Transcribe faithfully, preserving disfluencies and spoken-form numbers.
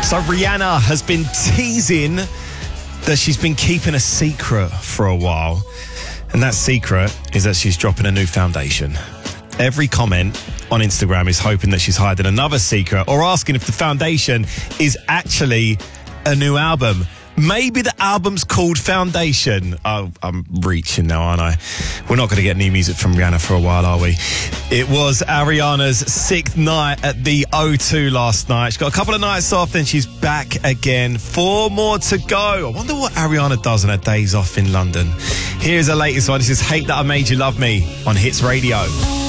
So Rihanna has been teasing that she's been keeping a secret for a while. And that secret is that she's dropping a new foundation. Every comment on Instagram is hoping that she's hiding another secret or asking if the foundation is actually a new album. Maybe the album's called Foundation. Oh, I'm reaching now, aren't I? We're not going to get new music from Rihanna for a while, are we? It was Ariana's sixth night at the O two last night. She's got a couple of nights off, then she's back again. Four more to go. I wonder what Ariana does on her days off in London. Here's her latest one. This is Hate That I Made You Love Me on Hits Radio.